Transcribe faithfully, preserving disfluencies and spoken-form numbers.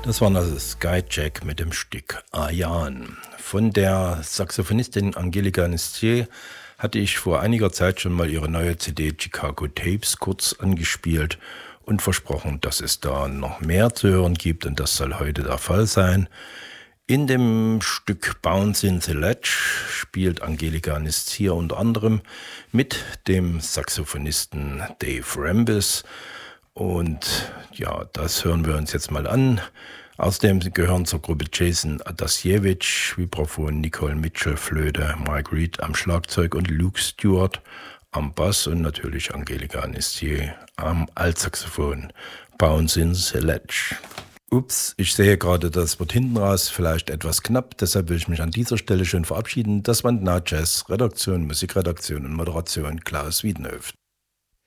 Das war also Skyjack mit dem Stück Ayan. Von der Saxophonistin Angelika Nistier hatte ich vor einiger Zeit schon mal ihre neue C D Chicago Tapes kurz angespielt und versprochen, dass es da noch mehr zu hören gibt, und das soll heute der Fall sein. In dem Stück Bounce in the Ledge spielt Angelika Nistier unter anderem mit dem Saxophonisten Dave Rambis. Und ja, das hören wir uns jetzt mal an. Außerdem gehören zur Gruppe Jason Adasiewicz, Vibraphon, Nicole Mitchell, Flöte, Mike Reed am Schlagzeug und Luke Stewart am Bass und natürlich Angelika Nistier am Altsaxophon. Bounce in the Ledge. Ups, ich sehe gerade, das wird hinten raus vielleicht etwas knapp, deshalb will ich mich an dieser Stelle schon verabschieden. Das war Na Jazz, Redaktion, Musikredaktion und Moderation Klaus Wiedenhöft.